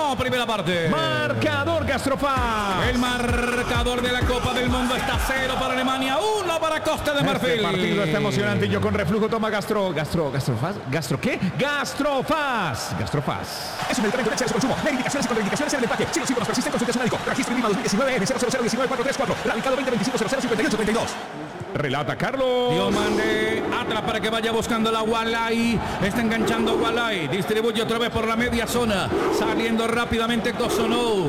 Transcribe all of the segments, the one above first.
1, primera parte. Marcador Gastrofaz. El marcador de la Copa del Mundo está 0 para Alemania, 1 para Costa de Marfil. Este partido está emocionante y yo con reflujo toma Gastrofaz. ¿Gastro qué? Gastrofaz. Es un medicamento de exceso de consumo. Lee indicaciones y contraindicaciones en el empaque. Si los síntomas persisten, consulte a su médico. Registro INVIMA 2019 N00019434. Radicado 2025005832. Relata Carlos. Diomande atrás para que vaya buscando la Walai. Está enganchando Walai. Distribuye otra vez por la media zona. Saliendo rápidamente Kosonou.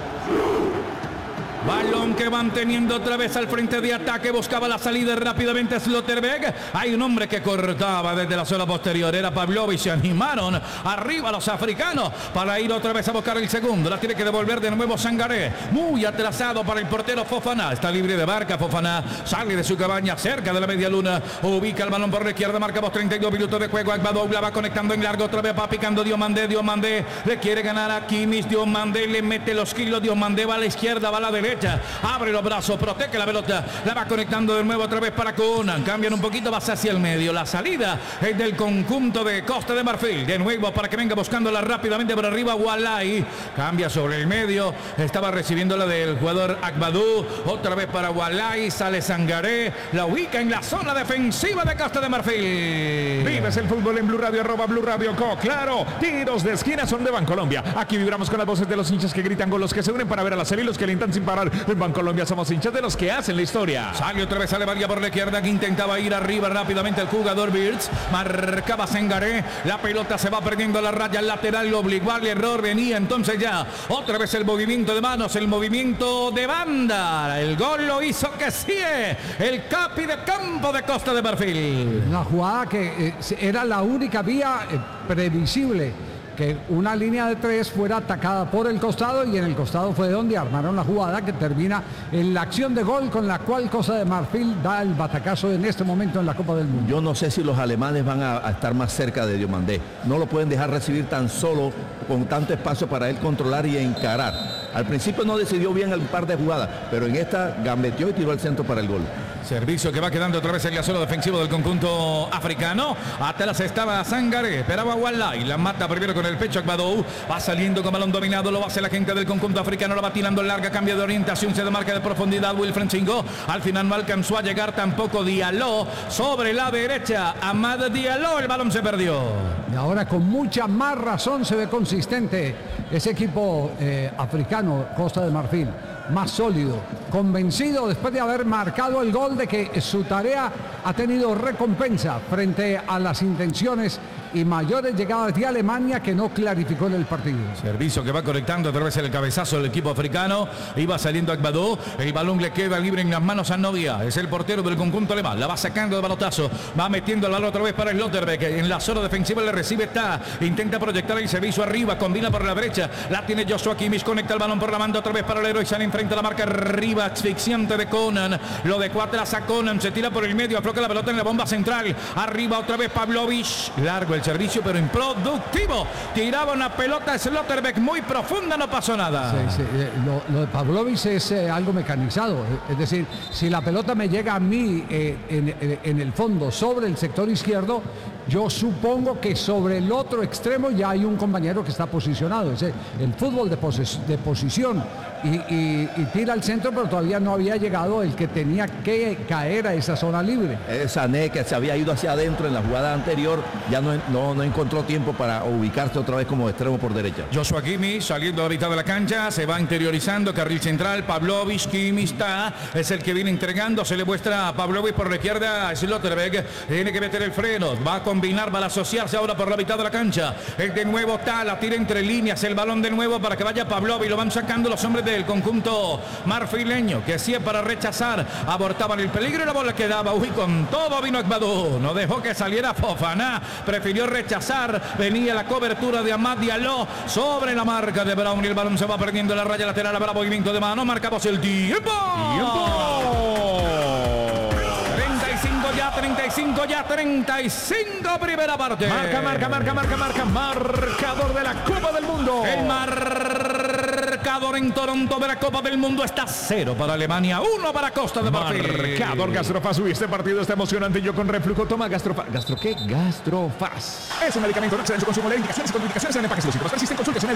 Balón que van teniendo otra vez al frente de ataque. Buscaba la salida rápidamente Slotterbeck. Hay un hombre que cortaba desde la zona posterior. Era Pavlovic. Se animaron arriba los africanos para ir otra vez a buscar el segundo. La tiene que devolver de nuevo Sangaré. Muy atrasado para el portero Fofana. Está libre de marca Fofana. Sale de su cabaña cerca de la media luna. Ubica el balón por la izquierda. Marcamos 32 minutos de juego. Agbadou la va conectando en largo. Otra vez va picando Diomande. Diomande le quiere ganar a Kimmich. Diomande le mete los kilos. Diomande va a la izquierda, va a la derecha. Abre los brazos, protege la pelota. La va conectando de nuevo otra vez para Conan. Cambian un poquito, va hacia el medio. La salida es del conjunto de Costa de Marfil. De nuevo para que venga buscándola rápidamente por arriba Walai. Cambia sobre el medio. Estaba recibiendo la del jugador Agbadou. Otra vez para Walai. Sale Sangaré. La ubica en la zona defensiva de Costa de Marfil. Vives el fútbol en Blue Radio, @Blue Radio Co. Claro, tiros de esquina son de Bancolombia. Aquí vibramos con las voces de los hinchas que gritan, con los que se unen para ver a la serie y los que alientan sin parar. En Bancolombia somos hinchas de los que hacen la historia. Sale otra vez Alemania por la izquierda, que intentaba ir arriba rápidamente el jugador Birch. Marcaba Sangaré. La pelota se va perdiendo la raya lateral. Lo obligó al error. Venía entonces ya otra vez el movimiento de manos, el movimiento de banda. El gol lo hizo que sí, el capi de campo de Costa de Marfil. Una jugada que era la única vía previsible, que una línea de 3 fuera atacada por el costado, y en el costado fue donde armaron la jugada que termina en la acción de gol con la cual Costa de Marfil da el batacazo en este momento en la Copa del Mundo. Yo no sé si los alemanes van a estar más cerca de Diomandé. No lo pueden dejar recibir tan solo, con tanto espacio para él controlar y encarar. Al principio no decidió bien el par de jugadas, pero en esta gambeteó y tiró al centro para el gol. Servicio que va quedando otra vez en la zona defensiva del conjunto africano. Atrás estaba Sangaré, esperaba Walai, la mata primero con el pecho Agbadou. Va saliendo con balón dominado, lo hace la gente del conjunto africano, lo va tirando larga, cambio de orientación, se demarca de profundidad Wilfred Chingo. Al final no alcanzó a llegar tampoco Diallo. Sobre la derecha, Amad Diallo, el balón se perdió. Y ahora con mucha más razón se ve consistente ese equipo africano, Costa de Marfil. Más sólido, convencido después de haber marcado el gol de que su tarea ha tenido recompensa frente a las intenciones y mayores llegadas de Alemania, que no clarificó en el partido. Servicio que va conectando otra vez el cabezazo del equipo africano. Iba saliendo Agbadou. El balón le queda libre en las manos a Novia. Es el portero del conjunto alemán. La va sacando de balotazo. Va metiendo el balón otra vez para Slotterbeck. En la zona defensiva le recibe. Intenta proyectar el servicio arriba. Combina por la derecha. La tiene Joshua Kimmich. Conecta el balón por la banda otra vez para el héroe. Sale enfrente a la marca arriba. Asfixiante de Conan. Lo dejó atrás a Conan. Se tira por el medio. Afloca la pelota en la bomba central. Arriba otra vez Pavlovic. Largo el servicio, pero improductivo. Tiraba una pelota Slotterbeck muy profunda, no pasó nada. Sí. Lo de Pavlovic es algo mecanizado. Es decir, si la pelota me llega a mí en el fondo sobre el sector izquierdo, yo supongo que sobre el otro extremo ya hay un compañero que está posicionado. Es el fútbol de posición. Y tira al centro, pero todavía no había llegado el que tenía que caer a esa zona libre. Sané, que se había ido hacia adentro en la jugada anterior, ya no encontró tiempo para ubicarse otra vez como extremo por derecha. Joshua Kimmich saliendo a la mitad de la cancha, se va interiorizando, carril central, Pavlovic. Kimmich es el que viene entregando, se le muestra a Pavlovic por la izquierda, Slotterbeck tiene que meter el freno, va a combinar, va a asociarse ahora por la mitad de la cancha. El de nuevo la tira entre líneas, el balón de nuevo para que vaya Pavlovic, lo van sacando los hombres del conjunto marfileño, que hacía para rechazar, abortaban el peligro y la bola quedaba. Con todo vino Agbadou, no dejó que saliera Fofana, prefirió rechazar, venía la cobertura de Amad Diallo sobre la marca de Brown y el balón se va perdiendo en la raya lateral. Habrá movimiento de mano, marcamos el tiempo. 35 primera parte. Marcador de la Copa del Mundo. El marcador en Toronto de la Copa del Mundo está 0 para Alemania, 1 para Costa de Marfil. Marcador Gastrofaz. Uy, este partido está emocionante. Yo con reflujo toma Gastrofaz. ¿Gastro qué? Gastrofaz. Es un medicamento de exceso de consumo. Lee indicaciones y contraindicaciones en el empaque. Si los síntomas persisten, consulte a su médico.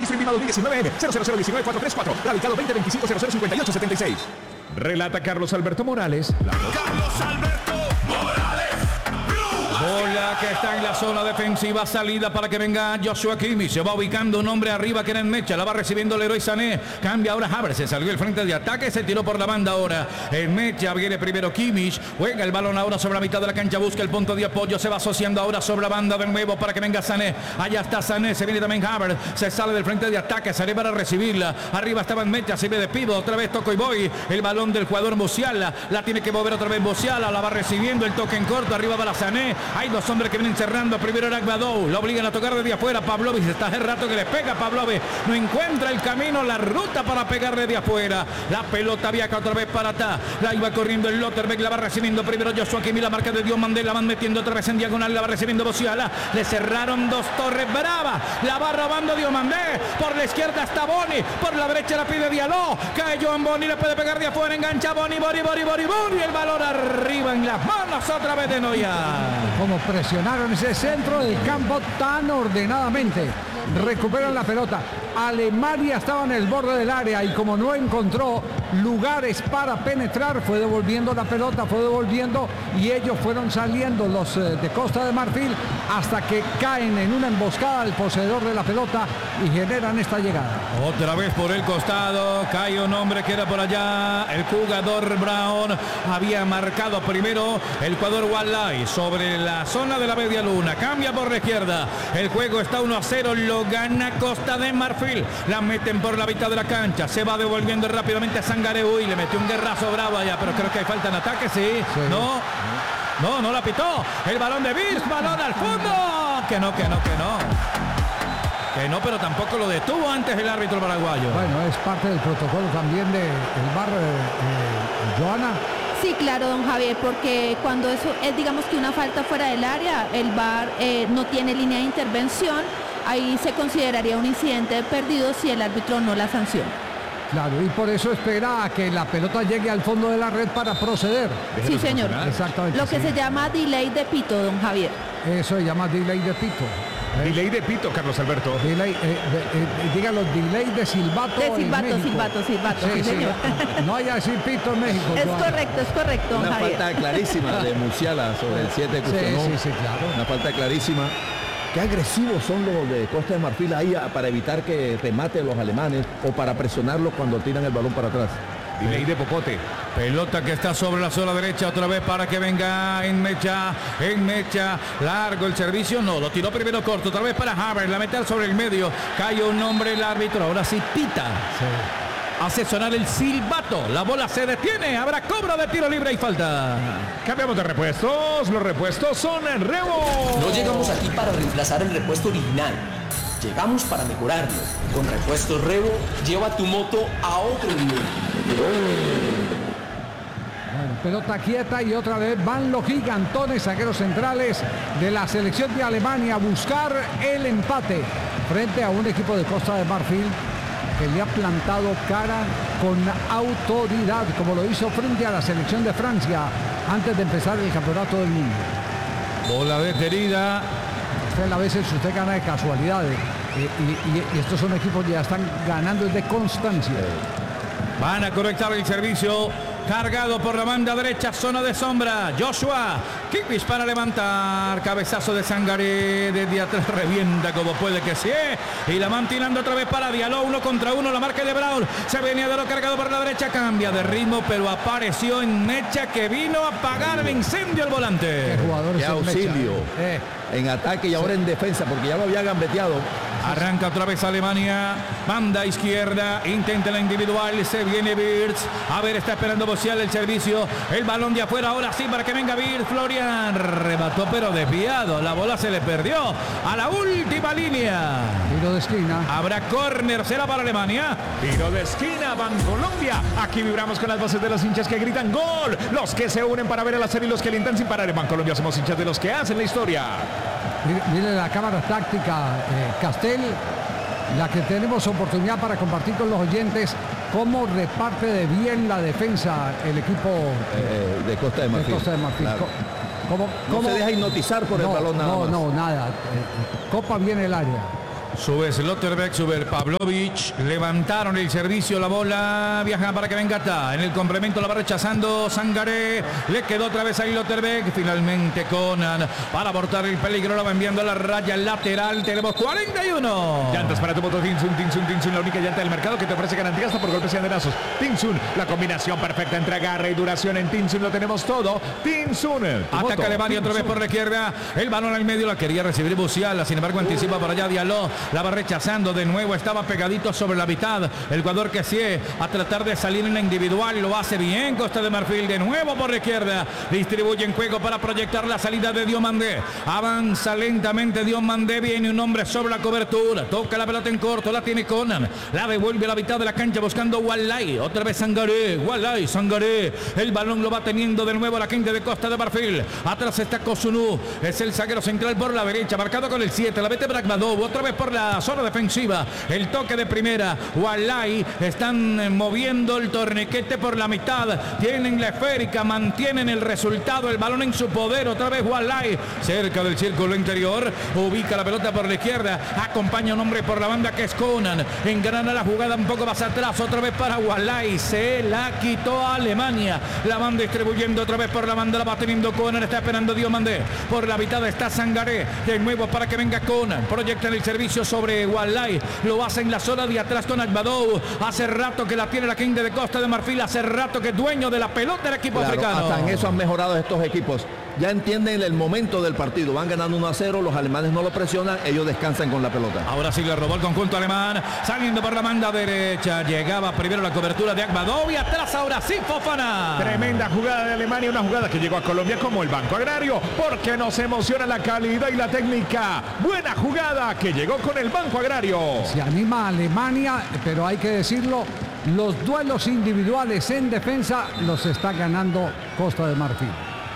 Registro INVIMA 2019 00019-434. Radicado 2025-0058-76. Relata Carlos Alberto Morales. Carlos Alberto Morales. Bola que está en la zona defensiva, salida para que venga Joshua Kimmich. Se va ubicando un hombre arriba que era en Mecha. La va recibiendo Leroy Sané. Cambia ahora Havertz. Se salió el frente de ataque. Se tiró por la banda ahora. En Mecha viene primero Kimmich. Juega el balón ahora sobre la mitad de la cancha. Busca el punto de apoyo. Se va asociando ahora sobre la banda de nuevo para que venga Sané. Allá está Sané. Se viene también Havertz. Se sale del frente de ataque. Sané para recibirla. Arriba estaba en Mecha. Se ve de pivo. Otra vez toco y voy. El balón del jugador Musiala. La tiene que mover otra vez Musiala. La va recibiendo. El toque en corto. Arriba va la Sané. Hay dos hombres que vienen cerrando. Primero era Gbadou. Lo obligan a tocar desde afuera. Pavlovic está hace rato que le pega. Pavlovic no encuentra el camino, la ruta para pegarle de afuera. La pelota viaja otra vez para atrás. La iba corriendo el Lotterbeck. La va recibiendo primero Joshua Kimmich. La marca de Diomandé. La van metiendo otra vez en diagonal. La va recibiendo Musiala. Le cerraron dos torres bravas. La va robando Diomandé. Por la izquierda está Boni. Por la derecha la pide Diallo. Cae Joan Boni. Le puede pegar de afuera. Engancha Boni. Boni. El balón arriba en las manos otra vez de Neuer. Como presionaron ese centro del campo tan ordenadamente. Recuperan la pelota. Alemania estaba en el borde del área y como no encontró lugares para penetrar, fue devolviendo la pelota, y ellos fueron saliendo, los de Costa de Marfil, hasta que caen en una emboscada al poseedor de la pelota y generan esta llegada. Otra vez por el costado, cae un hombre que era por allá, el jugador Brown había marcado primero el jugador Wallahi sobre la zona de la media luna, cambia por la izquierda, el juego está 1-0, lo gana Costa de Marfil, la meten por la mitad de la cancha, se va devolviendo rápidamente a Sangaré, y le metió un guerrazo bravo allá, pero creo que hay falta en ataque, sí. No la pitó, el balón de Virz, balón al fondo, que no, pero tampoco lo detuvo antes el árbitro paraguayo. Bueno, es parte del protocolo también del VAR, Joana. Sí, claro, don Javier, porque cuando eso es, digamos que una falta fuera del área, el VAR no tiene línea de intervención, ahí se consideraría un incidente perdido si el árbitro no la sanciona. Claro, y por eso espera a que la pelota llegue al fondo de la red para proceder. Sí, señor. Exactamente. Lo que se llama delay de pito, don Javier. Eso se llama delay de pito. Delay de pito, Carlos Alberto. Delay, dígalo, delay de silbato. De silbato, sí, señor. No hay así pito en México. Es correcto, don Una Javier. falta clarísima de Musiala sobre el 7 que Sí, claro. Una falta clarísima. Qué agresivos son los de Costa de Marfil ahí para evitar que remate los alemanes o para presionarlos cuando tiran el balón para atrás. Delay de popote. Pelota que está sobre la zona derecha otra vez para que venga en Mecha, largo el servicio, no, lo tiró primero corto, otra vez para Havertz, la mete sobre el medio, cae un hombre el árbitro, ahora sí pita. Sí. Hace sonar el silbato, la bola se detiene, habrá cobro de tiro libre y falta. Cambiamos de repuestos, los repuestos son en Rebo. No llegamos aquí para reemplazar el repuesto original, llegamos para mejorarlo. Con Repuestos Rebo, lleva tu moto a otro nivel. Bueno, pelota quieta y otra vez van los gigantones, zagueros centrales de la selección de Alemania a buscar el empate frente a un equipo de Costa de Marfil que le ha plantado cara con autoridad, como lo hizo frente a la selección de Francia antes de empezar el campeonato del mundo. Bola detenida. A veces usted gana de casualidades y estos son equipos que ya están ganando de constancia. Van a correctar el servicio. Cargado por la banda derecha, zona de sombra. Joshua Kimmich para levantar. Cabezazo de Sangaré. Desde atrás revienta como puede que sí. Y la van tirando otra vez para Diallo. 1 contra 1. La marca de Brown. Se venía de lo cargado por la derecha. Cambia de ritmo, pero apareció en Mecha que vino a apagar el incendio al volante. ¿Qué jugador es Qué el auxilio. Mecha? En ataque y ahora en defensa, porque ya lo había gambeteado. Arranca otra vez Alemania, banda izquierda, intenta la individual, se viene Wirtz, a ver, está esperando Musiala el servicio, el balón de afuera, ahora sí para que venga Wirtz, Florian, remató pero desviado, la bola se le perdió a la última línea. Tiro de esquina. Habrá córner, será para Alemania. Tiro de esquina, van Colombia. Aquí vibramos con las voces de los hinchas que gritan gol. Los que se unen para ver el hacer y los que alientan sin parar. En Bancolombia somos hinchas de los que hacen la historia. Mire la cámara táctica, Castel, la que tenemos oportunidad para compartir con los oyentes cómo reparte de bien la defensa el equipo De Costa de Marfil. Claro. ¿Cómo No se deja hipnotizar por el balón nada más. No, nada. Copa bien el área. Sube Slotterbeck, sube Pavlovich. Levantaron el servicio, la bola viaja para que venga Ata. En el complemento la va rechazando Sangaré. Le quedó otra vez ahí Slotterbeck. Finalmente Conan para abortar el peligro. La va enviando a la raya lateral. Tenemos 41. Llantas para tu moto Tinsun, la única llanta del mercado que te ofrece garantía hasta por golpes y adenazos. Tinsun, la combinación perfecta entre agarre y duración en Tinsun. Lo tenemos todo. Tinsun. Ataca Alemania otra vez por la izquierda. El balón al medio la quería recibir Musiala. Sin embargo, anticipa para allá Diallo. La va rechazando de nuevo. Estaba pegadito sobre la mitad. El jugador que sigue a tratar de salir en la individual. Lo hace bien Costa de Marfil. De nuevo por la izquierda. Distribuye en juego para proyectar la salida de Diomandé. Avanza lentamente Diomandé. Viene un hombre sobre la cobertura. Toca la pelota en corto. La tiene Conan. La devuelve a la mitad de la cancha buscando Wallahi. Otra vez Sangaré. Wallahi, Sangaré. El balón lo va teniendo de nuevo la gente de Costa de Marfil. Atrás está Kosunu. Es el zaguero central por la derecha. Marcado con el 7. La mete Bragmadov. Otra vez por la zona defensiva. El toque de primera. Wallahi. Están moviendo el torniquete por la mitad. Tienen la esférica. Mantienen el resultado. El balón en su poder. Otra vez Wallahi. Cerca del círculo interior. Ubica la pelota por la izquierda. Acompaña un hombre por la banda que es Conan. Engrana la jugada un poco más atrás. Otra vez para Wallahi. Se la quitó a Alemania. La van distribuyendo otra vez por la banda. La va teniendo Conan. Está esperando Diomandé. Por la mitad está Sangaré. De nuevo para que venga Conan. Proyecta el servicio sobre Wallahi. Lo hace en la zona de atrás con Agbadou. Hace rato que la tiene la gente de Costa de Marfil. Hace rato que es dueño de la pelota del equipo africano. Hasta en eso han mejorado estos equipos. Ya entienden el momento del partido. Van ganando 1-0. Los alemanes no lo presionan. Ellos descansan con la pelota. Ahora sí le robó el conjunto alemán. Saliendo por la banda derecha. Llegaba primero la cobertura de Agbadou. Y atrás ahora sí Fofana. Tremenda jugada de Alemania. Una jugada que llegó a Colombia como el Banco Agrario. Porque nos emociona la calidad y la técnica. Buena jugada que llegó con el Banco Agrario. Se anima Alemania, pero hay que decirlo, los duelos individuales en defensa los está ganando Costa de Marfil.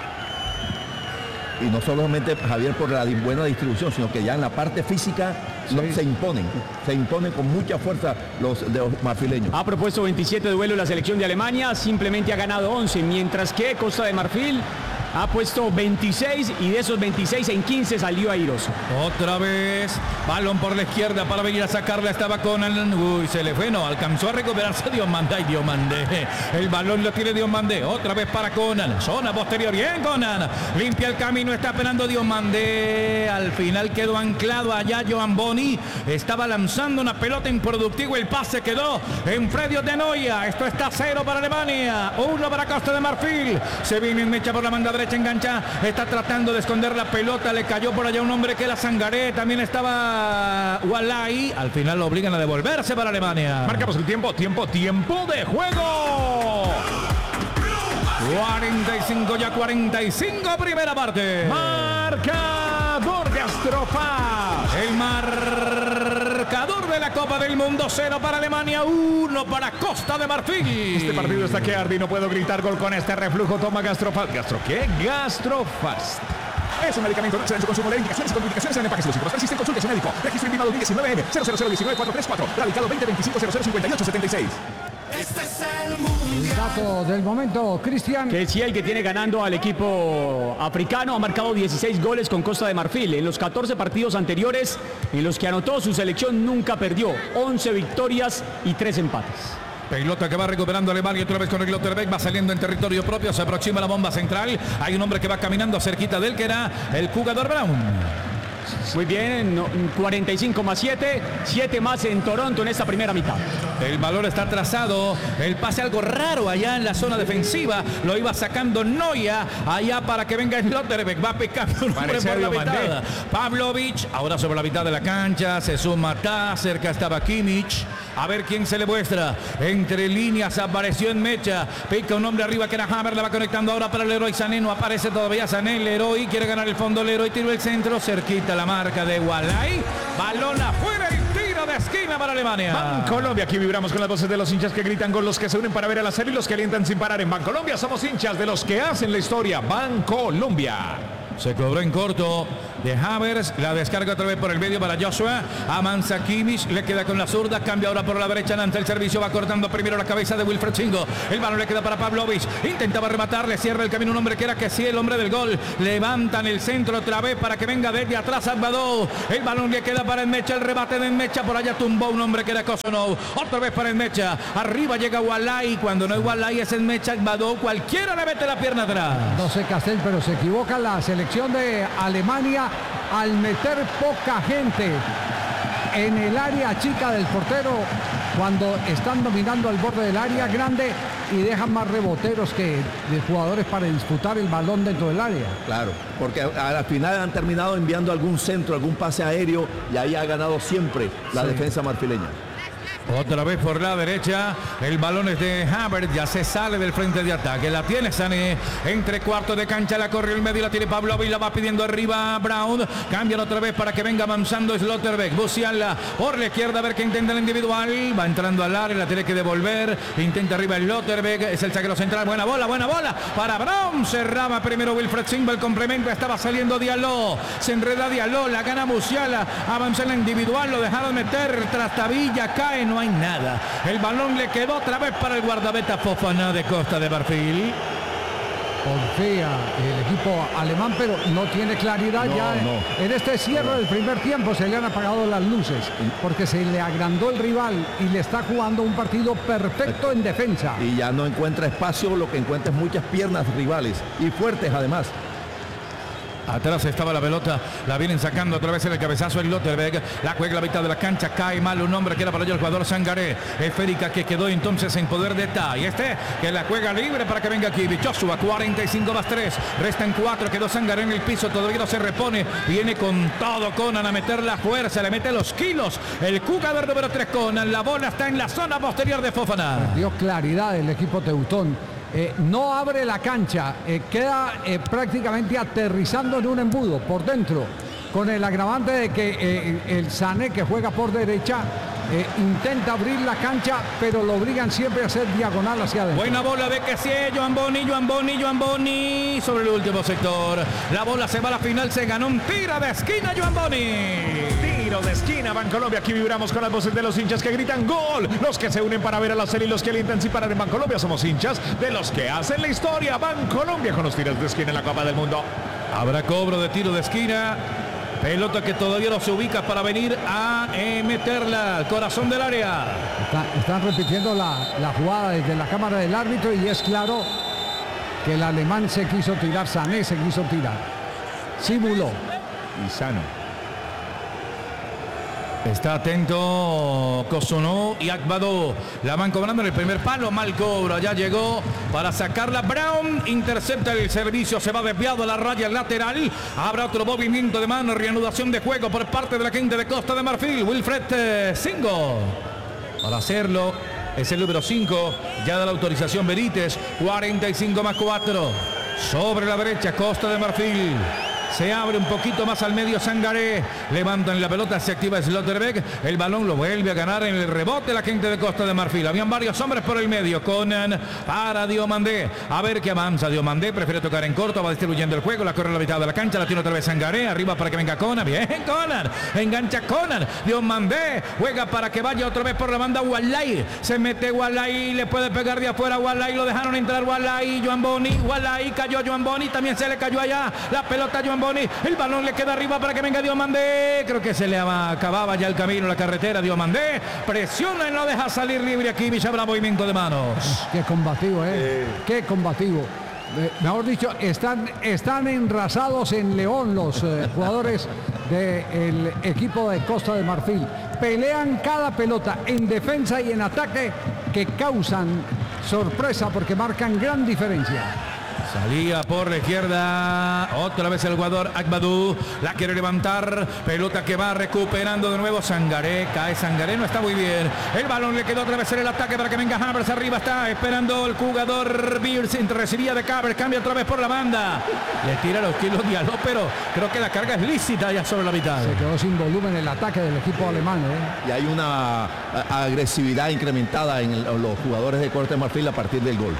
Y no solamente, Javier, por la buena distribución, sino que ya en la parte física se imponen con mucha fuerza los marfileños. Ha propuesto 27 duelos la selección de Alemania, simplemente ha ganado 11, mientras que Costa de Marfil ha puesto 26 y de esos 26 en 15 salió airoso. Otra vez, balón por la izquierda para venir a sacarla, estaba Conan. Uy, se le fue, no, alcanzó a recuperarse Diomandé. Y Diomandé, el balón lo tiene Diomandé, otra vez para Conan, zona posterior, bien Conan, limpia el camino, está esperando Diomandé. Al final quedó anclado allá Joan Boni, estaba lanzando una pelota improductiva, el pase quedó en Fredio de Noia. Esto está 0 para Alemania, 1 para Costa de Marfil. Se viene en mecha por la banda derecha, engancha, está tratando de esconder la pelota, le cayó por allá un hombre que era Sangaré, también estaba Wallahi. Al final lo obligan a devolverse para Alemania. Marcamos el tiempo de juego. 45 ya 45, primera parte. Marcador Gastrofaz. El marcador de la Copa del Mundo, 0 para Alemania, 1 para Costa de Marfil. Este partido está que arde y no puedo gritar gol con este reflujo. Toma Gastrofaz. ¿Gastro qué? Gastrofaz. Es un medicamento no excede en su consumo. Leer indicaciones y contraindicaciones en el empaque. Si los síntomas persisten, consulte a su médico. Registro INVIMA 2019 000194434. Radicado 2025005876. Este es el mundo. El dato del momento, Cristian. Que decía el que tiene ganando al equipo africano, ha marcado 16 goles con Costa de Marfil. En los 14 partidos anteriores en los que anotó su selección nunca perdió. 11 victorias y 3 empates. Pelota que va recuperando Alemania otra vez con el Slotterbeck, va saliendo en territorio propio, se aproxima la bomba central. Hay un hombre que va caminando cerquita de él, que era el jugador Brown. Muy bien, 45 más 7, 7 más en Toronto en esta primera mitad. El balón está trazado, el pase algo raro allá en la zona defensiva, lo iba sacando Noia, allá para que venga Slotterbeck, va picando un hombre por la mitad. Pavlovich, ahora sobre la mitad de la cancha, se suma Ta, cerca estaba Kimmich. A ver quién se le muestra. Entre líneas apareció en mecha. Pica un hombre arriba que era Hammer. La va conectando ahora para Leroy Sané. No aparece todavía Sané. Leroy quiere ganar el fondo. Leroy tiró el centro. Cerquita la marca de Wallahi. Balón afuera. El tiro de esquina para Alemania. Bancolombia. Aquí vibramos con las voces de los hinchas que gritan, con los que se unen para ver a la serie y los que alientan sin parar. En Bancolombia somos hinchas de los que hacen la historia. Bancolombia. Se cobró en corto de Havertz. La descarga otra vez por el medio para Joshua. Avanza Kimmich. Le queda con la zurda. Cambia ahora por la derecha. Ante el servicio va cortando primero la cabeza de Wilfried Singo. El balón le queda para Pavlovic. Intentaba rematar. Le cierra el camino un hombre que era que sí, el hombre del gol. Levantan el centro otra vez para que venga desde atrás Agbadou. El balón le queda para Enmecha. El rebate de Enmecha. Por allá tumbó un hombre que era Kosonou. Otra vez para Enmecha. Arriba llega Walai. Cuando no es Walai es Enmecha. Agbadou. Cualquiera le mete la pierna atrás. No sé, Castel, pero se equivoca la selección de Alemania al meter poca gente en el área chica del portero cuando están dominando al borde del área grande y dejan más reboteros que de jugadores para disputar el balón dentro del área. Claro, porque al final han terminado enviando algún centro, algún pase aéreo y ahí ha ganado siempre la defensa marfileña. Otra vez por la derecha, el balón es de Havertz, ya se sale del frente de ataque, la tiene Sané, entre cuartos de cancha, la corre el medio, la tiene Pavlovic, la va pidiendo arriba Brown, cambian otra vez para que venga avanzando Slotterbeck, Musiala por la izquierda, a ver que intenta el individual, va entrando al área, la tiene que devolver, intenta arriba Slotterbeck, es el saquero central, buena bola para Brown, cerraba primero Wilfried Singo, el complemento, estaba saliendo Diallo, se enreda Diallo, la gana Musiala, avanza en la individual, lo dejaron meter, Trastavilla cae, no hay nada. El balón le quedó otra vez para el guardameta Fofana de Costa de Marfil. Confía el equipo alemán, pero no tiene claridad en este cierre del primer tiempo. Se le han apagado las luces porque se le agrandó el rival y le está jugando un partido perfecto en defensa. Y ya no encuentra espacio, lo que encuentra es muchas piernas rivales y fuertes además. Atrás estaba la pelota, la vienen sacando otra vez en el cabezazo el Slotterbeck, la juega a la mitad de la cancha, cae mal un hombre que era para ello el jugador Sangaré, esférica que quedó entonces en poder de Ta, y que la juega libre para que venga aquí, Joshua, 45 más 3, restan 4, quedó Sangaré en el piso, todavía no se repone, viene con todo Conan a meter la fuerza, le mete los kilos, el jugador número 3 Conan, la bola está en la zona posterior de Fofana. Dio claridad el equipo teutón. No abre la cancha, queda prácticamente aterrizando en un embudo por dentro, con el agravante de que el Sané, que juega por derecha, intenta abrir la cancha, pero lo obligan siempre a hacer diagonal hacia adentro. Buena bola de que sí, Joan Boni sobre el último sector. La bola se va a la final, se ganó un tiro de esquina, Joan Boni. Tiro de esquina, Bancolombia. Aquí vibramos con las voces de los hinchas que gritan gol. Los que se unen para ver a la serie y los que alientan sin parar en Bancolombia. Somos hinchas de los que hacen la historia. Bancolombia con los tiros de esquina en la Copa del Mundo. Habrá cobro de tiro de esquina. Pelota que todavía no se ubica para venir a meterla al corazón del área. Están repitiendo la jugada desde la cámara del árbitro y es claro que el alemán se quiso tirar, Sané se quiso tirar. Simuló. Y sano. Está atento Kosonou y Agbadou. La van cobrando en el primer palo. Mal cobro. Ya llegó para sacarla. Brown intercepta el servicio. Se va desviado a la raya lateral. Habrá otro movimiento de mano. Reanudación de juego por parte de la gente de Costa de Marfil. Wilfried Singo. Para hacerlo es el número 5. Ya da la autorización Benítez. 45 más 4. Sobre la derecha Costa de Marfil. Se abre un poquito más al medio Sangaré. Levantan la pelota, se activa Slotterbeck. El balón lo vuelve a ganar en el rebote la gente de Costa de Marfil. Habían varios hombres por el medio. Conan para Diomandé. A ver qué avanza Diomandé. Prefiere tocar en corto. Va distribuyendo el juego. La corre a la mitad de la cancha. La tiene otra vez Sangaré. Arriba para que venga Conan. Bien Conan. Engancha Conan. Diomandé. Juega para que vaya otra vez por la banda Walai. Se mete Walai. Le puede pegar de afuera Walai. Lo dejaron entrar Walai. Joan Boni. Walai. Cayó Joan Boni. También se le cayó allá. La pelota Joan Boni, el balón le queda arriba para que venga Diomandé. Creo que se le acababa ya el camino, la carretera. Diomandé presiona y no deja salir libre aquí. Habrá movimiento de manos. Qué combativo, qué combativo. Mejor dicho, están enrasados en León los jugadores del equipo de Costa de Marfil. Pelean cada pelota en defensa y en ataque, que causan sorpresa porque marcan gran diferencia. Salía por la izquierda, otra vez el jugador Agbadou, la quiere levantar, pelota que va recuperando de nuevo Sangaré, cae Sangaré, no está muy bien, el balón le quedó otra vez en el ataque para que venga Havertz, arriba está esperando el jugador Beers, recibía de Havertz, cambia otra vez por la banda, le tira los kilos Diallo, pero creo que la carga es lícita ya sobre la mitad. Se quedó sin volumen el ataque del equipo alemán. Y hay una agresividad incrementada en los jugadores de Costa de Marfil a partir del gol.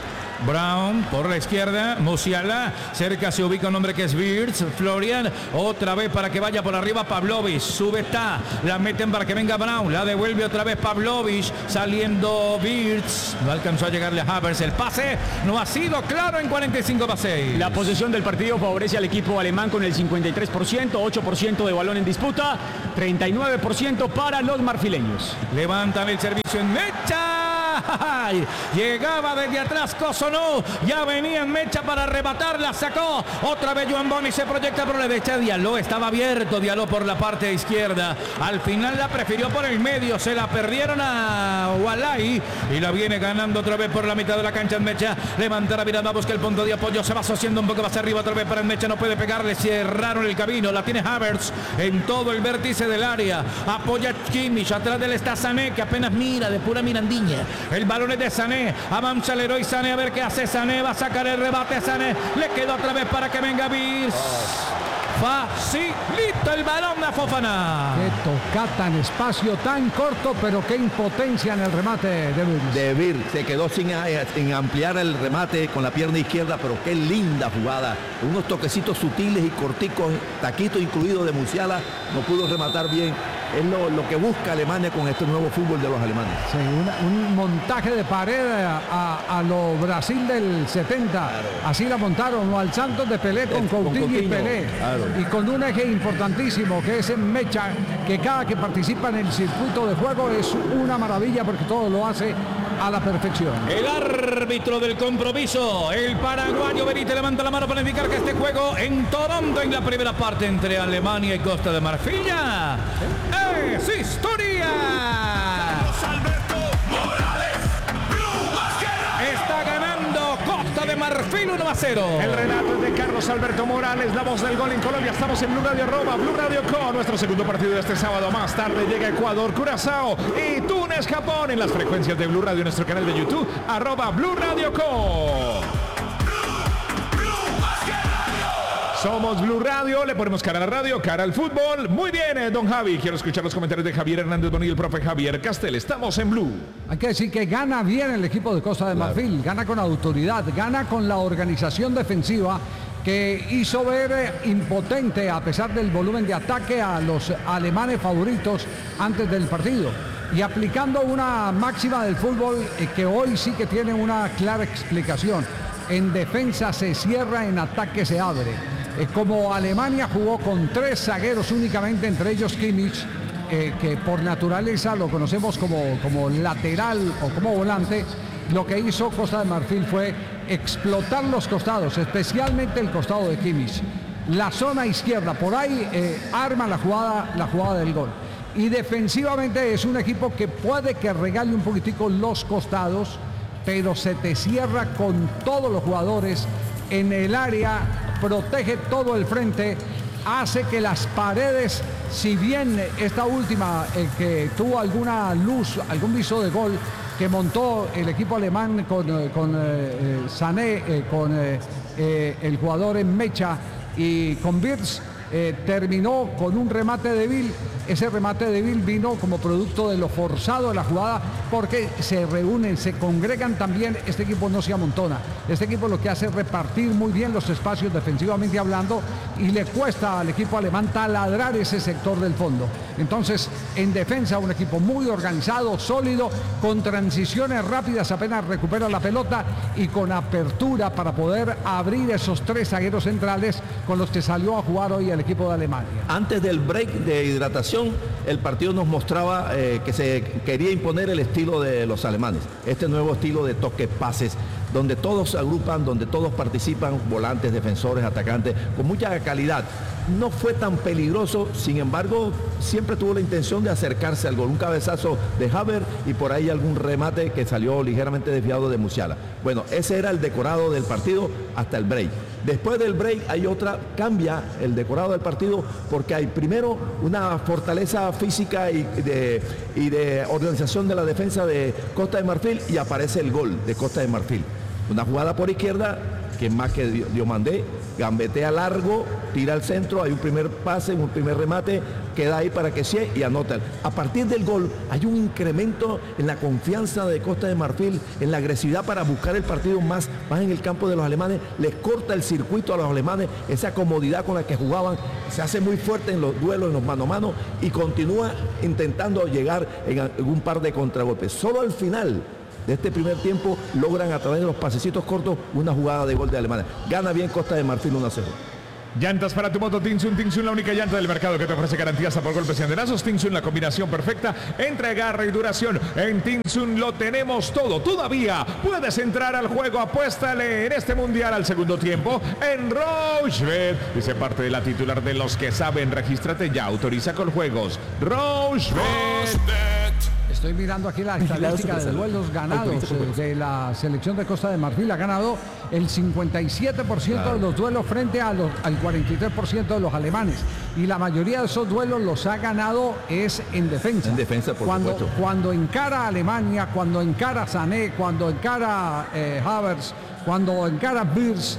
Brown por la izquierda, Musiala, cerca se ubica un hombre que es Wirtz, Florian, otra vez para que vaya por arriba Pavlovic, sube está, la meten para que venga Brown, la devuelve otra vez Pavlovic, saliendo Wirtz, no alcanzó a llegarle a Havertz, el pase no ha sido claro en 45-6. La posesión del partido favorece al equipo alemán con el 53%, 8% de balón en disputa, 39% para los marfileños. Levantan el servicio en Mecha. Llegaba desde atrás Cossonú, ya venía en Mecha para arrebatarla, sacó otra vez Joan Boni, se proyecta por la derecha, Diallo estaba abierto, Diallo por la parte izquierda, al final la prefirió por el medio, se la perdieron a Walai y la viene ganando otra vez por la mitad de la cancha en Mecha, levanta la mirada, busca el punto de apoyo, se va asociando un poco más arriba otra vez para el Mecha, no puede pegarle, cerraron el camino, la tiene Havertz en todo el vértice del área, apoya Kimmich, atrás de él está Sané que apenas mira, de pura mirandiña. El balón es de Sané, avanza el héroe Sané, a ver qué hace Sané, va a sacar el rebate Sané, le quedó otra vez para que venga Wirtz. Facilita el balón a Fofana. Qué tocata en espacio tan corto, pero qué impotencia en el remate de Wirtz. De Wirtz se quedó sin ampliar el remate con la pierna izquierda, pero qué linda jugada. Unos toquecitos sutiles y corticos, taquito incluido de Musiala, no pudo rematar bien. Es lo que busca Alemania con este nuevo fútbol de los alemanes. Sí, un montaje de pared a lo Brasil del 70. Claro. Así la montaron, o al Santos de Pelé con Coutinho y Pelé. Claro. Y con un eje importantísimo que es en Mecha, que cada que participa en el circuito de juego es una maravilla porque todo lo hace a la perfección. El árbitro del compromiso, el paraguayo Benítez, levanta la mano para indicar que este juego en Toronto, en la primera parte entre Alemania y Costa de Marfil, ya es historia. Está ganando Costa de Marfil 1-0. El relato es de Carlos Alberto Morales, la voz del gol en Colombia. Estamos en Blue Radio, Blue Radio Co. Nuestro segundo partido de este sábado. Más tarde llega Ecuador, Curazao y Túnez, Japón. En las frecuencias de Blue Radio, en nuestro canal de YouTube, @Blue Radio Co. Somos Blue Radio, le ponemos cara a la radio, cara al fútbol. Muy bien, don Javi. Quiero escuchar los comentarios de Javier Hernández Bonilla y el profe Javier Castel. Estamos en Blue. Hay que decir que gana bien el equipo de Costa de Marfil, gana con autoridad, gana con la organización defensiva que hizo ver impotente, a pesar del volumen de ataque, a los alemanes favoritos antes del partido. Y aplicando una máxima del fútbol que hoy sí que tiene una clara explicación. En defensa se cierra, en ataque se abre. Como Alemania jugó con 3 zagueros únicamente, entre ellos Kimmich, que por naturaleza lo conocemos como lateral o como volante, lo que hizo Costa de Marfil fue explotar los costados, especialmente el costado de Kimmich. La zona izquierda, por ahí arma la jugada del gol. Y defensivamente es un equipo que puede que regale un poquitico los costados, pero se te cierra con todos los jugadores en el área, protege todo el frente, hace que las paredes, si bien esta última que tuvo alguna luz, algún viso de gol que montó el equipo alemán con Sané, con el jugador en Mecha y con Wirtz, terminó con un remate débil. Ese remate débil vino como producto de lo forzado de la jugada, porque se reúnen, se congregan también. Este equipo no se amontona. Este equipo lo que hace es repartir muy bien los espacios defensivamente hablando, y le cuesta al equipo alemán taladrar ese sector del fondo. Entonces, en defensa, un equipo muy organizado, sólido, con transiciones rápidas apenas recupera la pelota y con apertura para poder abrir esos 3 zagueros centrales con los que salió a jugar hoy el equipo de Alemania. Antes del break de hidratación, el partido nos mostraba que se quería imponer el estilo de los alemanes, este nuevo estilo de toques, pases, donde todos se agrupan, donde todos participan, volantes, defensores, atacantes, con mucha calidad. No fue tan peligroso, sin embargo, siempre tuvo la intención de acercarse al gol. Un cabezazo de Havertz y por ahí algún remate que salió ligeramente desviado de Musiala. Bueno, ese era el decorado del partido hasta el break. Después del break cambia el decorado del partido, porque hay primero una fortaleza física y de organización de la defensa de Costa de Marfil, y aparece el gol de Costa de Marfil. Una jugada por izquierda que más que Diomandé gambetea largo, tira al centro, hay un primer pase, un primer remate, queda ahí para que sea y anota. A partir del gol hay un incremento en la confianza de Costa de Marfil, en la agresividad para buscar el partido más en el campo de los alemanes, les corta el circuito a los alemanes, esa comodidad con la que jugaban, se hace muy fuerte en los duelos, en los mano a mano y continúa intentando llegar en un par de contragolpes. Solo al final de este primer tiempo logran a través de los pasecitos cortos una jugada de gol de Alemania. Gana bien Costa de Marfil 1-0. Llantas para tu moto Tinsun, Tinsun, la única llanta del mercado que te ofrece garantías por golpes y andenazos. Tinsun, la combinación perfecta entre garra y duración. En Tinsun lo tenemos todo. Todavía puedes entrar al juego. Apuéstale en este mundial al segundo tiempo en Rochebet. Dice parte de la titular de los que saben. Regístrate ya, autoriza con juegos. Rochebet. Estoy mirando aquí la estadística de duelos ganados de la selección de Costa de Marfil. Ha ganado el 57% de los duelos frente al 43% de los alemanes. Y la mayoría de esos duelos los ha ganado es en defensa. En defensa, por supuesto. Cuando encara a Alemania, cuando encara a Sané, cuando encara Havertz, cuando encara Wirtz,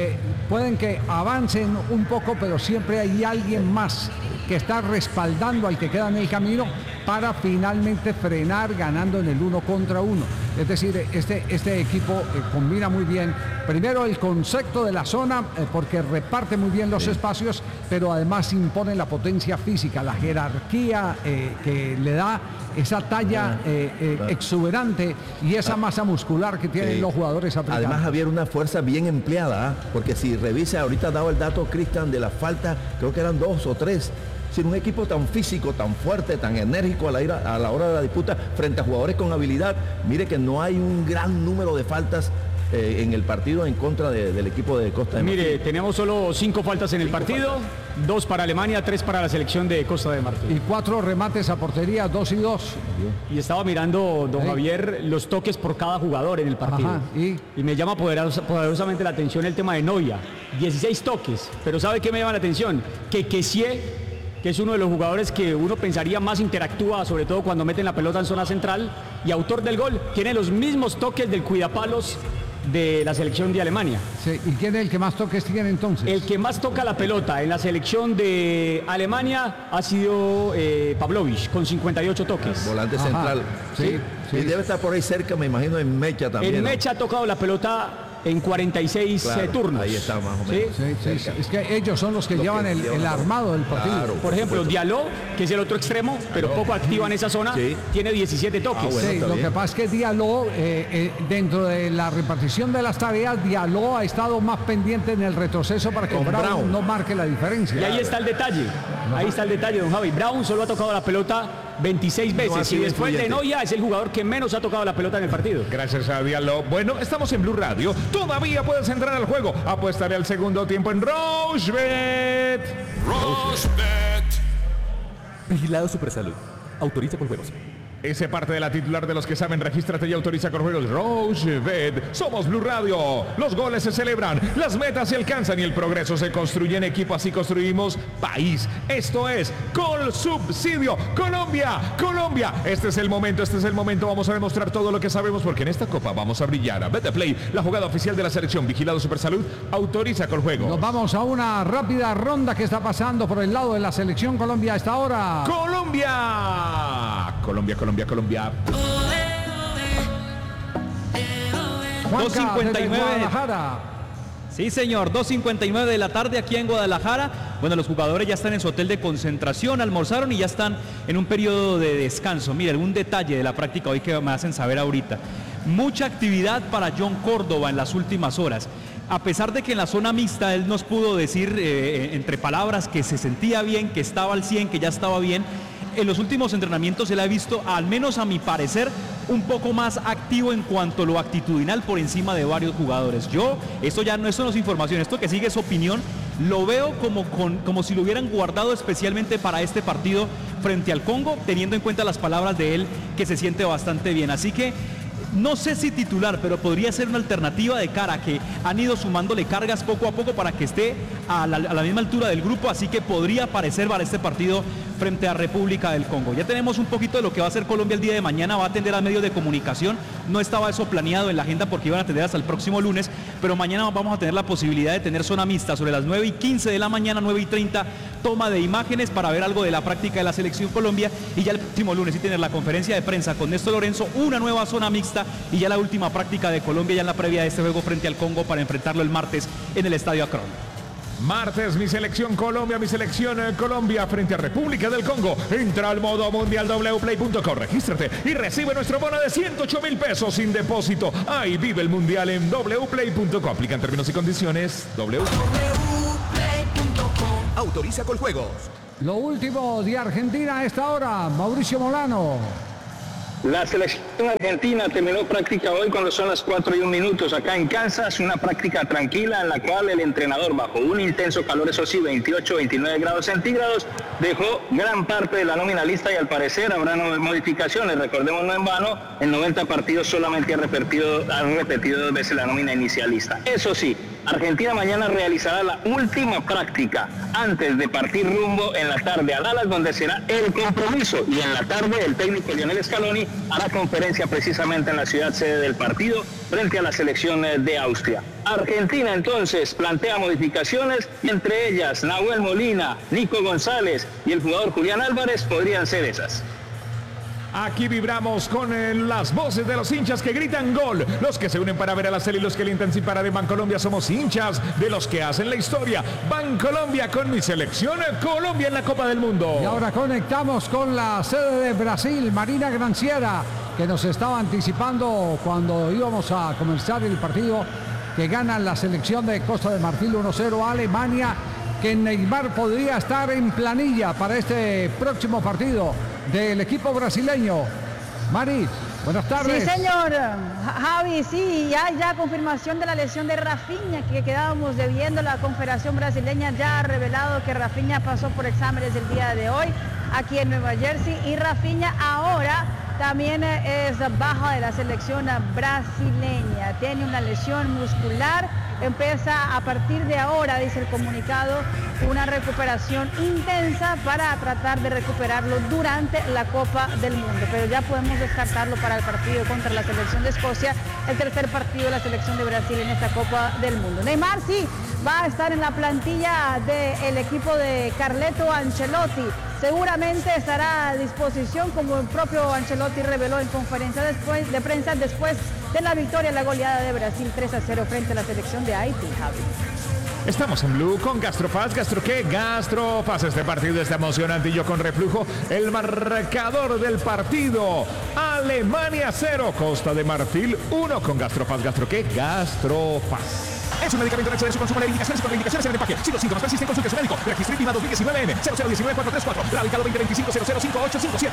pueden que avancen un poco, pero siempre hay alguien más que está respaldando al que queda en el camino para finalmente frenar ganando en el 1 contra 1. Es decir, este equipo combina muy bien, primero el concepto de la zona, porque reparte muy bien los espacios, pero además impone la potencia física, la jerarquía que le da esa talla exuberante y esa masa muscular que tienen los jugadores africanos. Además, Javier, una fuerza bien empleada, porque si revisa, ahorita ha dado el dato, Cristian, de la falta, creo que eran 2 o 3. Sin un equipo tan físico, tan fuerte, tan enérgico a la hora de la disputa frente a jugadores con habilidad, mire que no hay un gran número de faltas en el partido en contra del equipo de Costa de Marfil. Mire, tenemos solo 5 faltas en el partido, 2 para Alemania, 3 para la selección de Costa de Marfil. Y 4 remates a portería, 2 y 2. Y estaba mirando, don Javier, los toques por cada jugador en el partido. Ajá, y me llama poderosamente la atención el tema de Neuer. 16 toques, pero ¿sabe qué me llama la atención? Que Kessie, que es uno de los jugadores que uno pensaría más interactúa, sobre todo cuando meten la pelota en zona central, y autor del gol, tiene los mismos toques del cuidapalos de la selección de Alemania. Sí, ¿y quién es el que más toques tiene entonces? El que más toca la pelota en la selección de Alemania ha sido Pavlovich, con 58 toques. Volante central. Sí. Y debe estar por ahí cerca, me imagino, en Mecha también. En Mecha ha tocado la pelota en 46 turnos. Ahí está más o menos. Sí. Es que ellos son los que llevan el armado del partido. Claro, por ejemplo, Diallo, que es el otro extremo, pero poco activa en esa zona, tiene 17 toques. Lo que pasa es que Diallo, dentro de la repartición de las tareas, Diallo ha estado más pendiente en el retroceso para que Brown no marque la diferencia. Y ahí está el detalle. Ahí está el detalle, don Javi. Brown solo ha tocado la pelota 26 veces y después de Neuer es el jugador que menos ha tocado la pelota en el partido. Gracias a Diallo. Bueno, estamos en Blue Radio. Todavía puedes entrar al juego. Apuestaré al segundo tiempo en Rochebet. Rochebet. Vigilado Supersalud. Autoriza con juegos. Ese parte de la titular de los que saben, regístrate y autoriza con juegos. Rochebet. Somos Blue Radio. Los goles se celebran, las metas se alcanzan y el progreso se construye en equipo. Así construimos país. Esto es Col Subsidio. Colombia. Este es el momento. Vamos a demostrar todo lo que sabemos porque en esta copa vamos a brillar. A Betplay, la jugada oficial de la selección. Vigilado Supersalud. Autoriza con juegos. Nos vamos a una rápida ronda que está pasando por el lado de la selección Colombia a esta hora. Colombia. Juanca, 2:59. Sí, señor, 2:59 de la tarde aquí en Guadalajara. Bueno, los jugadores ya están en su hotel de concentración, almorzaron y ya están en un periodo de descanso. Mira, algún detalle de la práctica hoy que me hacen saber ahorita. Mucha actividad para John Córdoba en las últimas horas. A pesar de que en la zona mixta él nos pudo decir entre palabras que se sentía bien, que estaba al 100, que ya estaba bien, en los últimos entrenamientos se le ha visto, al menos a mi parecer, un poco más activo en cuanto a lo actitudinal por encima de varios jugadores. Esto no es información, esto que sigue es opinión, lo veo como si lo hubieran guardado especialmente para este partido frente al Congo, teniendo en cuenta las palabras de él, que se siente bastante bien. Así que no sé si titular, pero podría ser una alternativa de cara, que han ido sumándole cargas poco a poco para que esté a la misma altura del grupo, así que podría aparecer para este partido frente a República del Congo. Ya tenemos un poquito de lo que va a hacer Colombia el día de mañana, va a atender a medios de comunicación, no estaba eso planeado en la agenda porque iban a atender hasta el próximo lunes, pero mañana vamos a tener la posibilidad de tener zona mixta sobre las 9:15 de la mañana, 9:30, toma de imágenes para ver algo de la práctica de la Selección Colombia, y ya el próximo lunes sí tener la conferencia de prensa con Néstor Lorenzo, una nueva zona mixta y ya la última práctica de Colombia ya en la previa de este juego frente al Congo para enfrentarlo el martes en el Estadio Akron. Martes, mi selección Colombia frente a República del Congo. Entra al modo mundial wplay.com, regístrate y recibe nuestro bono de 108,000 pesos sin depósito. Ahí vive el mundial en wplay.com. Aplican términos y condiciones. wplay.com. Autoriza con juegos. Lo último de Argentina a esta hora, Mauricio Molano. La selección argentina terminó práctica hoy cuando son las 4:01 acá en Kansas, una práctica tranquila en la cual el entrenador, bajo un intenso calor, eso sí, 28-29 grados centígrados, dejó gran parte de la nómina lista y al parecer habrá modificaciones. Recordemos, no en vano, en 90 partidos solamente han repetido 2 veces la nómina inicialista. Eso sí, Argentina mañana realizará la última práctica antes de partir rumbo en la tarde a Dallas, donde será el compromiso, y en la tarde el técnico Lionel Scaloni hará conferencia precisamente en la ciudad sede del partido frente a la selección de Austria. Argentina entonces plantea modificaciones, entre ellas Nahuel Molina, Nico González y el jugador Julián Álvarez podrían ser esas. Aquí vibramos con las voces de los hinchas que gritan gol. Los que se unen para ver a la serie y los que alientan sin parar en Bancolombia. Somos hinchas de los que hacen la historia. Bancolombia con mi selección Colombia en la Copa del Mundo. Y ahora conectamos con la sede de Brasil, Marina Granciera, que nos estaba anticipando cuando íbamos a comenzar el partido, que gana la selección de Costa de Marfil 1-0 a Alemania, que Neymar podría estar en planilla para este próximo partido del equipo brasileño. Mari, buenas tardes. Sí, señor Javi, sí, ya confirmación de la lesión de Rafinha, que quedábamos debiendo. La Confederación Brasileña ya ha revelado que Rafinha pasó por exámenes el día de hoy aquí en Nueva Jersey, y Rafinha ahora también es baja de la selección brasileña. Tiene una lesión muscular, empieza a partir de ahora, dice el comunicado, una recuperación intensa para tratar de recuperarlo durante la Copa del Mundo. Pero ya podemos descartarlo para el partido contra la selección de Escocia, el tercer partido de la selección de Brasil en esta Copa del Mundo. Neymar sí va a estar en la plantilla del equipo de Carleto Ancelotti. Seguramente estará a disposición, como el propio Ancelotti reveló en conferencia de prensa después de la victoria en la goleada de Brasil 3-0 frente a la selección de Haití, Javi. Estamos en Blue con Gastrofaz. ¿Gastro qué? Gastrofaz. Este partido está emocionante y yo con reflujo. El marcador del partido: Alemania 0, Costa de Marfil 1. Con Gastrofaz. ¿Gastro qué? Gastrofaz. Es un medicamento hecho de su consumo de indicaciones y contraindicaciones en el empaque. Si los síntomas persisten, consulte a su médico. Registro INVIMA 2019N 0019434. Radicado 2025-005887.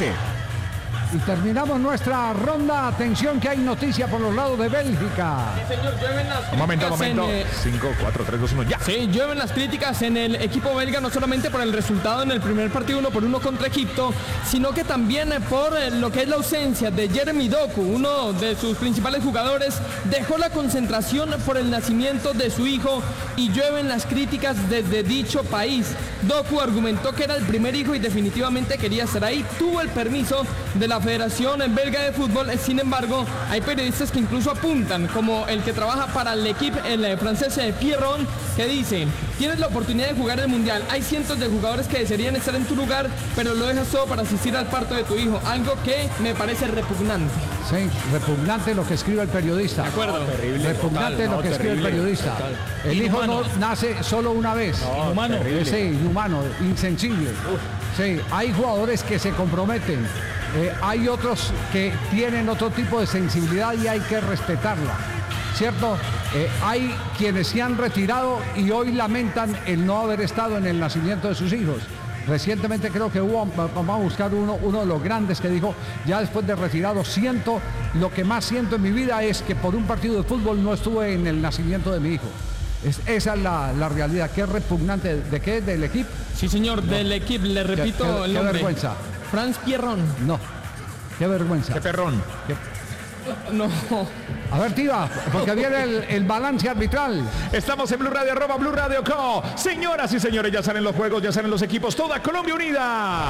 Y terminamos nuestra ronda. Atención que hay noticia por los lados de Bélgica. Sí, señor, llueven las Momento. 5, 4, 3, 2, 1, ya. Sí, llueven las críticas en el equipo belga, no solamente por el resultado en el primer partido 1-1 contra Egipto, sino que también por lo que es la ausencia de Jeremy Doku, uno de sus principales jugadores. Dejó la concentración por el nacimiento de su hijo y llueven las críticas desde dicho país. Doku argumentó que era el primer hijo y definitivamente quería estar ahí. Tuvo el permiso de la Federación Belga de Fútbol. Sin embargo, hay periodistas que incluso apuntan, como el que trabaja para el equipo, el francés Pierron, que dice: tienes la oportunidad de jugar el Mundial, hay cientos de jugadores que desearían estar en tu lugar, pero lo dejas todo para asistir al parto de tu hijo, algo que me parece repugnante. Sí, repugnante lo que escribe el periodista. De acuerdo. No, terrible, repugnante lo que escribe el periodista. Total. El hijo no nace solo una vez. No, inhumano. Sí, inhumano, insensible. Sí, hay jugadores que se comprometen. Hay otros que tienen otro tipo de sensibilidad y hay que respetarla, ¿cierto? Hay quienes se han retirado y hoy lamentan el no haber estado en el nacimiento de sus hijos. Recientemente creo que hubo, vamos a buscar uno de los grandes que dijo: ya después de retirado lo que más siento en mi vida es que por un partido de fútbol no estuve en el nacimiento de mi hijo. Esa es la realidad. Qué repugnante. ¿De qué? ¿Del equipo? Sí, señor, no. Del equipo, le repito el nombre. Qué vergüenza. Franz Pierron. No, qué vergüenza. Qué perrón. No. A ver, Tiva, porque viene el balance arbitral. Estamos en Blue Radio, @ Blue Radio Co. Señoras y señores, ya salen los juegos, ya salen los equipos. Toda Colombia unida.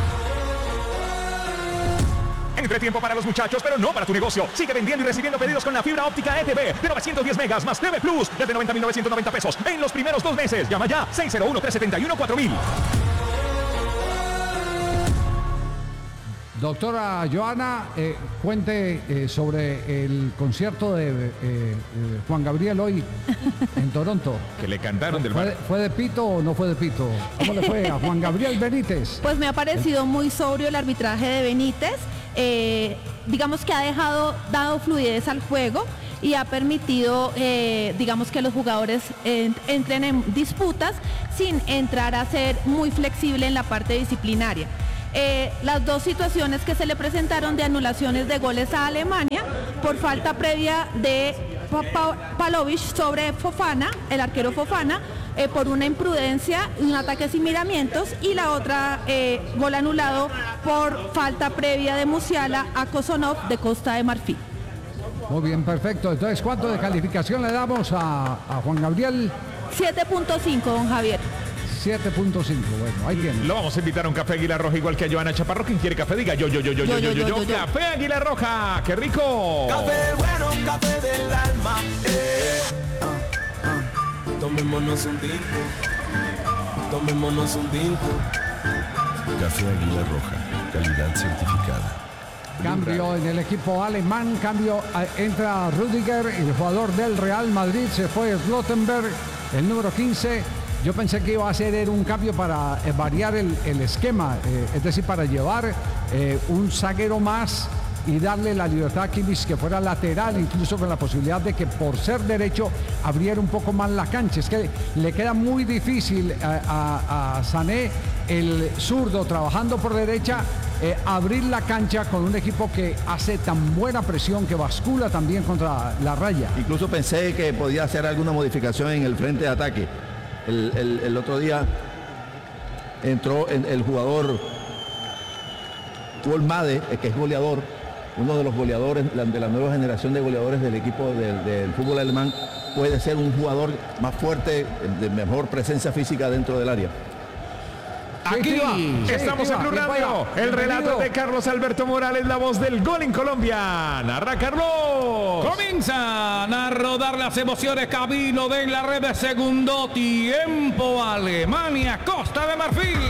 Entretiempo para los muchachos, pero no para tu negocio. Sigue vendiendo y recibiendo pedidos con la fibra óptica ETV de 910 megas más TV Plus desde 90.990 pesos en los primeros 2 meses. Llama ya 601-371-4000. Doctora Joana, cuente sobre el concierto de Juan Gabriel hoy en Toronto. Que le cantaron del mar. ¿Fue de pito o no fue de pito? ¿Cómo le fue a Juan Gabriel Benítez? Pues me ha parecido muy sobrio el arbitraje de Benítez. Digamos que ha dado fluidez al juego y ha permitido, digamos, que los jugadores entren en disputas sin entrar a ser muy flexible en la parte disciplinaria. Las 2 situaciones que se le presentaron de anulaciones de goles a Alemania por falta previa de Pavlović sobre Fofana, el arquero Fofana, por una imprudencia, un ataque sin miramientos, y la otra gol anulado por falta previa de Musiala a Kozonov de Costa de Marfil. Muy bien, perfecto. Entonces, ¿cuánto de calificación le damos a Juan Gabriel? 7.5, don Javier. 7.5, bueno, ahí tiene. Lo vamos a invitar a un café Águila Roja igual que a Joana Chaparro. ¿Quién quiere café? Diga yo. Café Águila Roja, qué rico. Café bueno, café del alma. Tomémonos un tinto. Tomémonos un tinto. Café Águila Roja, calidad certificada. Cambio en el equipo alemán, entra Rüdiger, el jugador del Real Madrid, se fue Slottenberg, el número 15. Yo pensé que iba a ser un cambio para variar el esquema, es decir, para llevar un zaguero más y darle la libertad a Kimmich que fuera lateral, incluso con la posibilidad de que por ser derecho abriera un poco más la cancha. Es que le queda muy difícil a Sané, el zurdo, trabajando por derecha, abrir la cancha con un equipo que hace tan buena presión, que bascula también contra la raya. Incluso pensé que podía hacer alguna modificación en el frente de ataque. El otro día entró el jugador Wolmade, que es goleador, uno de los goleadores de la nueva generación de goleadores del equipo del fútbol alemán. Puede ser un jugador más fuerte, de mejor presencia física dentro del área. Aquí estamos en Blue Radio. El relato de Carlos Alberto Morales, la voz del gol en Colombia. Narra Carlos. Comienzan a rodar las emociones. Camino de la red de segundo tiempo. Alemania, Costa de Marfil.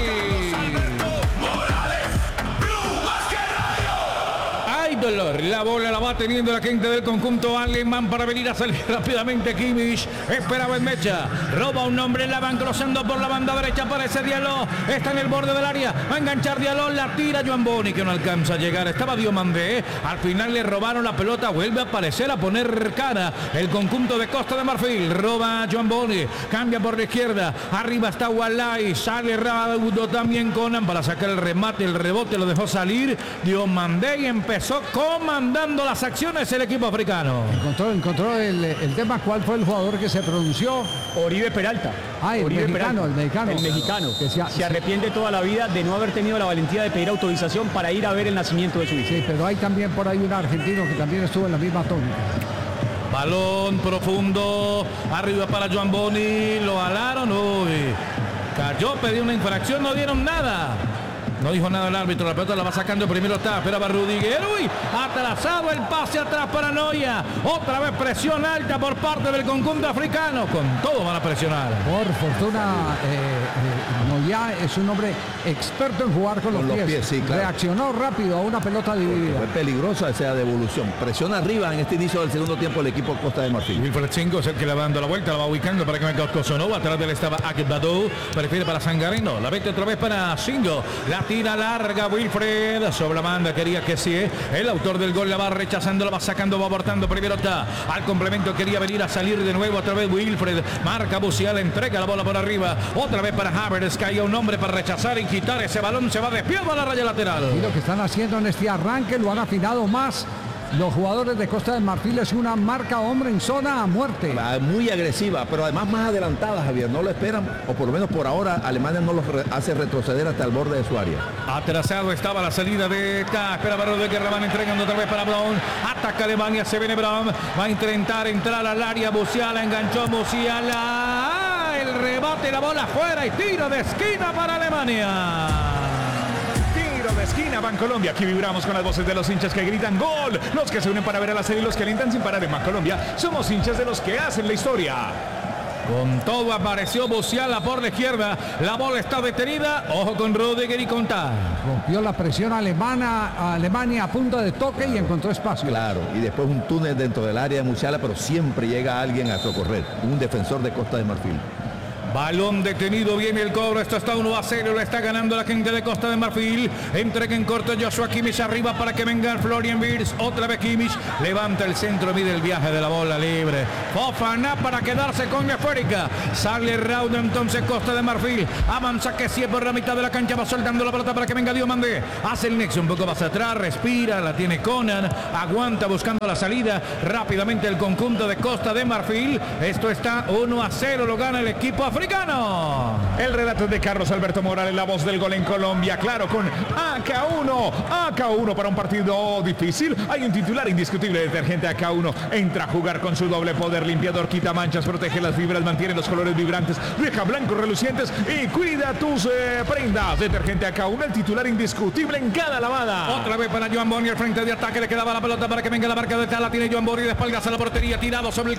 Hay dolor, la bola la va teniendo la gente del conjunto alemán para venir a salir rápidamente. Kimmich esperaba en mecha, roba un hombre, la van cruzando por la banda derecha, aparece Diallo, está en el borde del área, va a enganchar Diallo, la tira Joan Boni, que no alcanza a llegar, estaba Diomandé, al final le robaron la pelota, vuelve a aparecer, a poner cara el conjunto de Costa de Marfil, roba Joan Boni, cambia por la izquierda, arriba está Wallahi, sale Raudo también Conan para sacar el remate, el rebote lo dejó salir Diomandé y empezó comandando las acciones el equipo africano. Encontró el tema. ¿Cuál fue el jugador que se pronunció? Oribe Peralta. El mexicano. El mexicano. Que se arrepiente toda la vida de no haber tenido la valentía de pedir autorización para ir a ver el nacimiento de su hijo. Sí, pero hay también por ahí un argentino que también estuvo en la misma tónica. Balón profundo, arriba para Joan Boni, lo alaron, cayó, pidió una infracción, no dieron nada. No dijo nada el árbitro, la pelota la va sacando, primero está, esperaba Rüdiger, atrasado el pase atrás para Neuer, otra vez presión alta por parte del conjunto africano, con todo van a presionar. Por fortuna, Neuer es un hombre experto en jugar con los pies. Sí, claro. Reaccionó rápido a una pelota dividida. Fue peligrosa esa devolución, presión arriba en este inicio del segundo tiempo el equipo Costa de Marfil. Wilfred Cinco es el que le va dando la vuelta, la va ubicando para que venga Kozonov, atrás de él estaba Akbadou, prefiere para Sangarino, la vete otra vez para Cinco, la tira larga Wilfred, sobre la banda quería que sí, el autor del gol la va rechazando, la va sacando, va abortando, primero está al complemento, quería venir a salir de nuevo, otra vez Wilfred, marca Musiala, entrega la bola por arriba, otra vez para Havertz, caía un hombre para rechazar y quitar ese balón, se va de pie a la raya lateral. Y lo que están haciendo en este arranque lo han afinado más los jugadores de Costa de Marfil es una marca hombre en zona a muerte. Muy agresiva, pero además más adelantada, Javier. No lo esperan, o por lo menos por ahora, Alemania no los hace retroceder hasta el borde de su área. Atrasado estaba la salida de Espera Rodríguez, la van entregando otra vez para Brown. Ataca Alemania, se viene Brown. Va a intentar entrar al área. Musiala, enganchó Musiala. El rebate, la bola afuera y tiro de esquina para Alemania. De esquina, Bancolombia. Aquí vibramos con las voces de los hinchas que gritan gol. Los que se unen para ver a la serie y los que alientan sin parar en Bancolombia. Somos hinchas de los que hacen la historia. Con todo apareció Musiala por la izquierda. La bola está detenida. Ojo con Rudiger y Contá. Rompió la presión Alemania a punta de toque y encontró espacio. Claro, y después un túnel dentro del área de Musiala, pero siempre llega alguien a socorrer. Un defensor de Costa de Marfil. Balón detenido, viene el cobro, esto está 1-0, lo está ganando la gente de Costa de Marfil. Entrega en corto Joshua Kimmich arriba para que venga Florian Wirtz. Otra vez Kimmich, levanta el centro, mide el viaje de la bola libre. Fofana para quedarse con la esférica. Sale Raúl entonces Costa de Marfil. Avanza que sí por la mitad de la cancha, va soltando la pelota para que venga Diomandé. Hace el nexo, un poco más atrás, respira, la tiene Conan, aguanta buscando la salida. Rápidamente el conjunto de Costa de Marfil. Esto está 1-0, lo gana el equipo africano. El relato de Carlos Alberto Morales, la voz del gol en Colombia, claro, con AK1 para un partido difícil. Hay un titular indiscutible, detergente AK1, entra a jugar con su doble poder, limpiador, quita manchas, protege las fibras, mantiene los colores vibrantes, deja blancos relucientes y cuida tus prendas. Detergente AK1, el titular indiscutible en cada lavada. Otra vez para Joan Boni, el frente de ataque, le quedaba la pelota para que venga la marca de Tala, tiene Joan Boni de espaldas a la portería, tirado sobre el